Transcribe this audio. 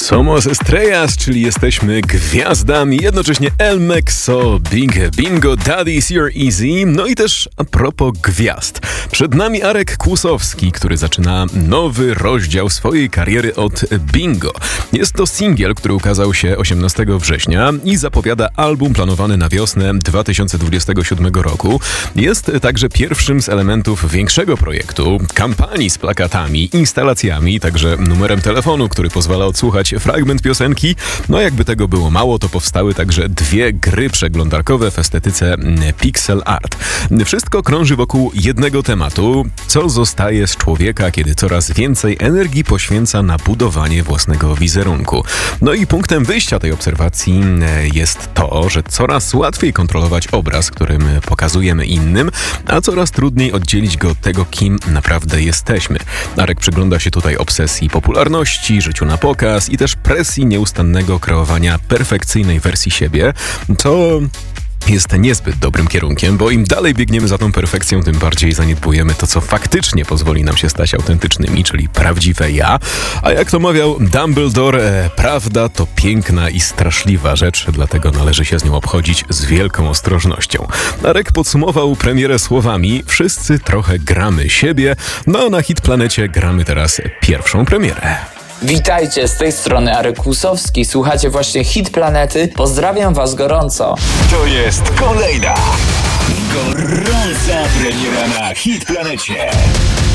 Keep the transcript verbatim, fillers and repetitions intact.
Somos estrellas, czyli jesteśmy gwiazdami, jednocześnie El Mexo, Big Bingo, Daddy's Your Easy. No i też a propos gwiazd. Przed nami Arek Kłusowski, który zaczyna nowy rozdział swojej kariery od Bingo. Jest to singiel, który ukazał się osiemnastego września i zapowiada album planowany na wiosnę dwa tysiące dwudziestego siódmego roku. Jest także pierwszym z elementów większego projektu, kampanii z plakatami, instalacjami, także numerem telefonu, który pozwala odsłuchać fragment piosenki. No jakby tego było mało, to powstały także dwie gry przeglądarkowe w estetyce pixel art. Wszystko krąży wokół jednego tematu. Co zostaje z człowieka, kiedy coraz więcej energii poświęca na budowanie własnego wizerunku? No i punktem wyjścia tej obserwacji jest to, że coraz łatwiej kontrolować obraz, którym pokazujemy innym, a coraz trudniej oddzielić go od tego, kim naprawdę jesteśmy. Arek przygląda się tutaj obsesji popularności, życiu na pokaz i też presji nieustannego kreowania perfekcyjnej wersji siebie, co jest niezbyt dobrym kierunkiem, bo im dalej biegniemy za tą perfekcją, tym bardziej zaniedbujemy to, co faktycznie pozwoli nam się stać autentycznymi, czyli prawdziwe ja. A jak to mawiał Dumbledore, e, prawda to piękna i straszliwa rzecz, dlatego należy się z nią obchodzić z wielką ostrożnością. Arek podsumował premierę słowami: wszyscy trochę gramy siebie, no a na Hit Planecie gramy teraz pierwszą premierę. Witajcie, z tej strony Arek Kłusowski, słuchacie właśnie Hit Planety, pozdrawiam was gorąco. To jest kolejna gorąca premiera na Hit Planecie.